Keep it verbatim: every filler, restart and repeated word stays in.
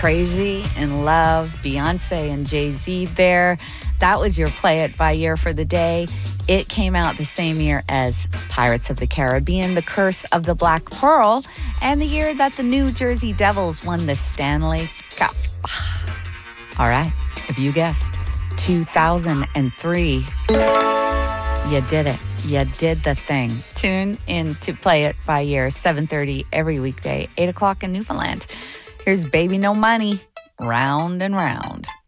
Crazy in Love, Beyonce and Jay-Z there. That was your Play It by year for the day. It came out the same year as Pirates of the Caribbean, The Curse of the Black Pearl, and the year that the New Jersey Devils won the Stanley Cup. All right, if you guessed, two thousand three. You did it. You did the thing. Tune in to Play It by year, seven thirty every weekday, eight o'clock in Newfoundland. Here's Baby No Money, Round and Round.